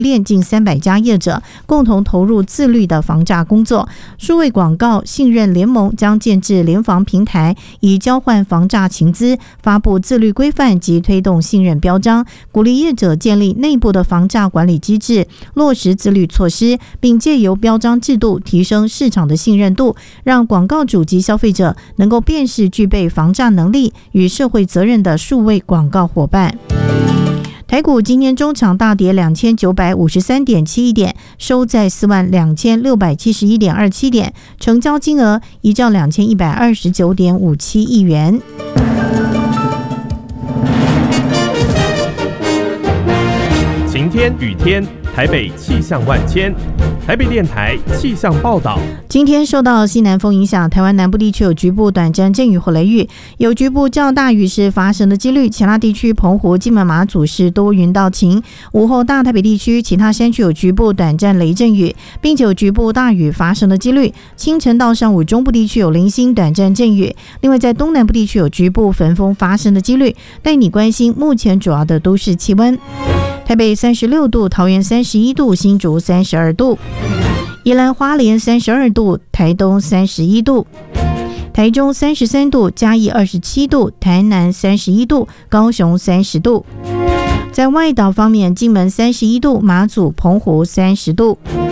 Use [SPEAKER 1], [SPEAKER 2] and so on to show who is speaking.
[SPEAKER 1] 链近300家业者共同投入自律的防诈工作。数位广告信任联盟将建制联防平台，以交换防诈情资，发布自律规范及推动信任标章，鼓励业者建立内部的防诈管理机制，落实自律措施，并借由标章制度提升市场的信任度，让广告主及消费者能够辨识具备防诈能力与社会责任的数位广告伙伴。台股今天中场大跌2953.71点，收在42671.27点，成交金额1兆2129.57亿元。
[SPEAKER 2] 晴天雨天，台北气象万千。台北电台气象报道：
[SPEAKER 1] 今天受到西南风影响，台湾南部地区有局部短暂阵雨或雷雨，有局部较大雨势发生的几率。其他地区澎湖、金门、马祖是多云到晴。午后大台北地区其他山区有局部短暂雷阵雨，并且有局部大雨发生的几率。清晨到上午中部地区有零星短暂阵雨，另外在东南部地区有局部焚风发生的几率。带你关心目前主要的都市气温。台北36度，桃园31度，新竹32度，宜兰花莲32度，台东31度，台中33度，嘉义27度，台南31度，高雄30度。在外岛方面，金门31度，马祖、澎湖30度。